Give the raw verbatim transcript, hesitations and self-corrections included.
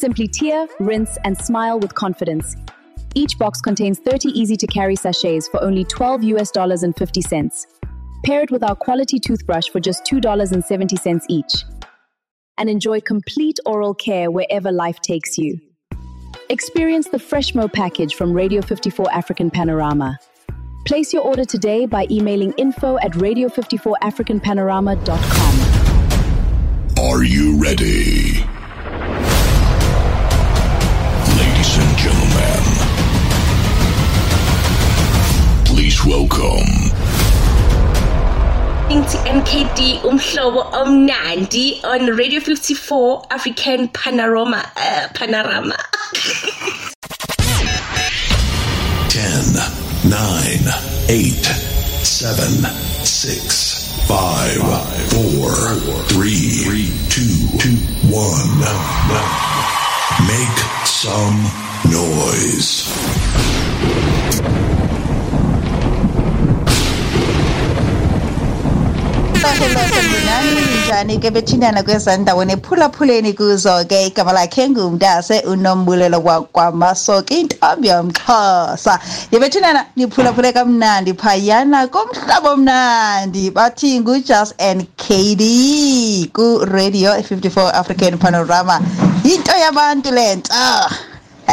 Simply tear, rinse, and smile with confidence. Each box contains thirty easy-to-carry sachets for only twelve U S dollars and fifty cents. Pair it with our quality toothbrush for just two dollars and seventy cents each. And enjoy complete oral care wherever life takes you. Experience the Freshmo package from Radio fifty-four African Panorama. Place your order today by emailing info at radio fifty-four african panorama dot com. Are you ready? Ladies and gentlemen, please welcome into M K D umhlobo omnandi on Radio fifty-four African Panorama uh, Panorama. ten, nine, eight, seven, six, five, four, three, two, one. Make some noise. Njani ke bethindana kwezendaweni phulaphuleni kuzo ke igama lakhe ngumntase uNombulelo kwaMasoke intombi yomXhosa yebethindana niphulaphule kamnandi phayana komhlaba omnandi bathi nguJust and K D ku Radio fifty-four African Panorama into yabantu lento